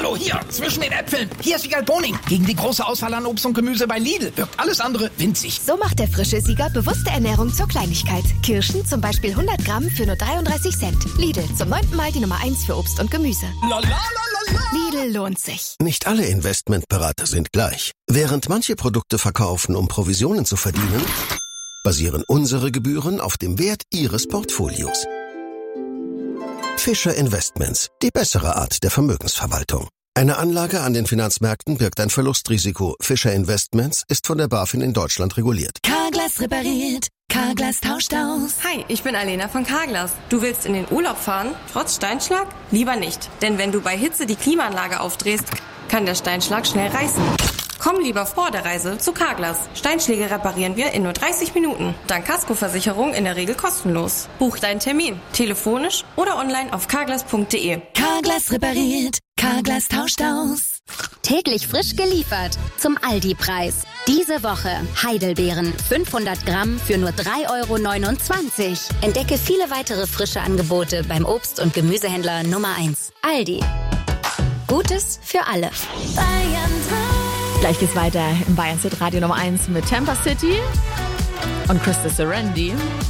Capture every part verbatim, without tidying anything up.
Hallo, hier, zwischen den Äpfeln. Hier ist Siegal Boning. Gegen die große Auswahl an Obst und Gemüse bei Lidl wirkt alles andere winzig. So macht der frische Sieger bewusste Ernährung zur Kleinigkeit. Kirschen zum Beispiel hundert Gramm für nur dreiunddreißig Cent. Lidl, zum neunten Mal die Nummer eins für Obst und Gemüse. La, la, la, la, la. Lidl lohnt sich. Nicht alle Investmentberater sind gleich. Während manche Produkte verkaufen, um Provisionen zu verdienen, basieren unsere Gebühren auf dem Wert Ihres Portfolios. Fischer Investments, die bessere Art der Vermögensverwaltung. Eine Anlage an den Finanzmärkten birgt ein Verlustrisiko. Fischer Investments ist von der BaFin in Deutschland reguliert. Carglass repariert, Carglass tauscht aus. Hi, ich bin Alena von Carglass. Du willst in den Urlaub fahren, trotz Steinschlag? Lieber nicht, denn wenn du bei Hitze die Klimaanlage aufdrehst, kann der Steinschlag schnell reißen. Komm lieber vor der Reise zu Carglass. Steinschläge reparieren wir in nur dreißig Minuten. Dank Kaskoversicherung in der Regel kostenlos. Buch deinen Termin, telefonisch oder online auf carglass punkt de. Carglass repariert, Carglass tauscht aus. Täglich frisch geliefert zum Aldi-Preis. Diese Woche Heidelbeeren fünfhundert Gramm für nur drei Euro neunundzwanzig. Entdecke viele weitere frische Angebote beim Obst- und Gemüsehändler Nummer eins. Aldi. Gutes für alle. Bayern drei. Gleich geht's weiter im Bayern Hit Radio Nummer eins mit Tampa City und Krista Serendi.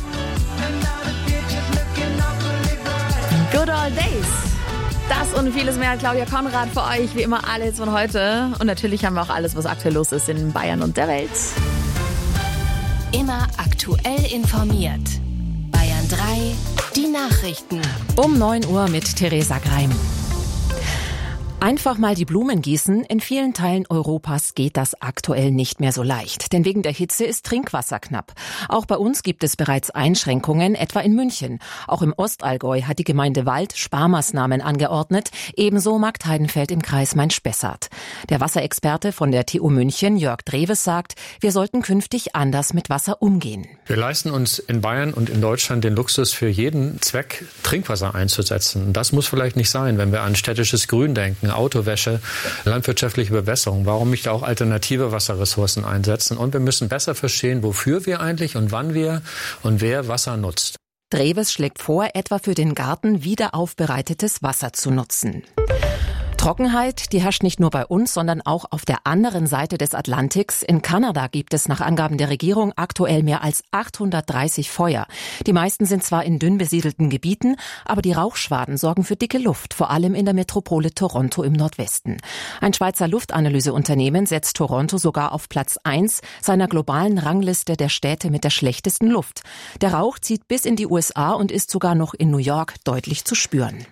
Good Old Days. Das und vieles mehr. Claudia Konrad für euch, wie immer alle Hits von heute. Und natürlich haben wir auch alles, was aktuell los ist in Bayern und der Welt. Immer aktuell informiert. Bayern drei, die Nachrichten. Um neun Uhr mit Theresa Greim. Einfach mal die Blumen gießen. In vielen Teilen Europas geht das aktuell nicht mehr so leicht. Denn wegen der Hitze ist Trinkwasser knapp. Auch bei uns gibt es bereits Einschränkungen, etwa in München. Auch im Ostallgäu hat die Gemeinde Wald Sparmaßnahmen angeordnet. Ebenso Marktheidenfeld im Kreis Main-Spessart. Der Wasserexperte von der T U München, Jörg Dreves, sagt, wir sollten künftig anders mit Wasser umgehen. Wir leisten uns in Bayern und in Deutschland den Luxus, für jeden Zweck Trinkwasser einzusetzen. Das muss vielleicht nicht sein, wenn wir an städtisches Grün denken, Autowäsche, landwirtschaftliche Bewässerung. Warum nicht auch alternative Wasserressourcen einsetzen? Und wir müssen besser verstehen, wofür wir eigentlich und wann wir und wer Wasser nutzt. Dreves schlägt vor, etwa für den Garten wiederaufbereitetes Wasser zu nutzen. Trockenheit, die herrscht nicht nur bei uns, sondern auch auf der anderen Seite des Atlantiks. In Kanada gibt es nach Angaben der Regierung aktuell mehr als achthundertdreißig Feuer. Die meisten sind zwar in dünn besiedelten Gebieten, aber die Rauchschwaden sorgen für dicke Luft, vor allem in der Metropole Toronto im Nordwesten. Ein Schweizer Luftanalyseunternehmen setzt Toronto sogar auf Platz eins seiner globalen Rangliste der Städte mit der schlechtesten Luft. Der Rauch zieht bis in die U S A und ist sogar noch in New York deutlich zu spüren.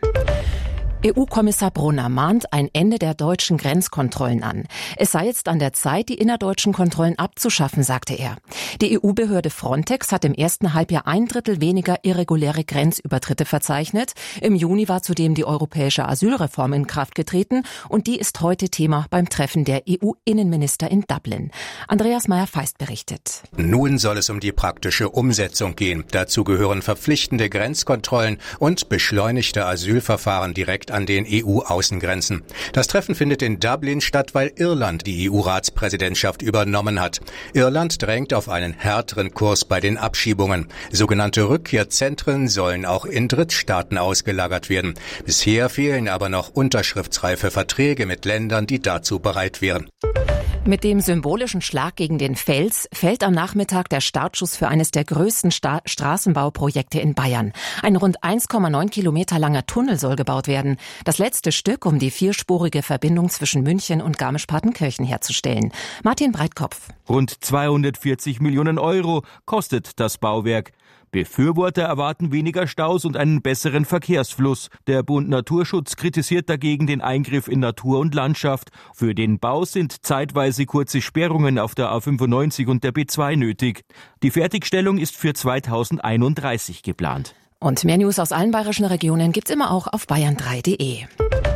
E U-Kommissar Brunner mahnt ein Ende der deutschen Grenzkontrollen an. Es sei jetzt an der Zeit, die innerdeutschen Kontrollen abzuschaffen, sagte er. Die E U-Behörde Frontex hat im ersten Halbjahr ein Drittel weniger irreguläre Grenzübertritte verzeichnet. Im Juni war zudem die europäische Asylreform in Kraft getreten und die ist heute Thema beim Treffen der E U-Innenminister in Dublin. Andreas Meyer-Feist berichtet. Nun soll es um die praktische Umsetzung gehen. Dazu gehören verpflichtende Grenzkontrollen und beschleunigte Asylverfahren direkt an den E U-Außengrenzen. Das Treffen findet in Dublin statt, weil Irland die E U-Ratspräsidentschaft übernommen hat. Irland drängt auf einen härteren Kurs bei den Abschiebungen. Sogenannte Rückkehrzentren sollen auch in Drittstaaten ausgelagert werden. Bisher fehlen aber noch unterschriftsreife Verträge mit Ländern, die dazu bereit wären. Mit dem symbolischen Schlag gegen den Fels fällt am Nachmittag der Startschuss für eines der größten Sta- Straßenbauprojekte in Bayern. Ein rund eins Komma neun Kilometer langer Tunnel soll gebaut werden. Das letzte Stück, um die vierspurige Verbindung zwischen München und Garmisch-Partenkirchen herzustellen. Martin Breitkopf. Rund zweihundertvierzig Millionen Euro kostet das Bauwerk. Befürworter erwarten weniger Staus und einen besseren Verkehrsfluss. Der Bund Naturschutz kritisiert dagegen den Eingriff in Natur und Landschaft. Für den Bau sind zeitweise kurze Sperrungen auf der A fünfundneunzig und der B zwei nötig. Die Fertigstellung ist für zweitausendeinunddreißig geplant. Und mehr News aus allen bayerischen Regionen gibt's immer auch auf bayern drei punkt de.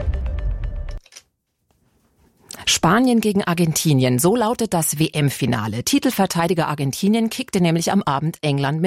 Spanien gegen Argentinien, so lautet das W M-Finale. Titelverteidiger Argentinien kickte nämlich am Abend England mit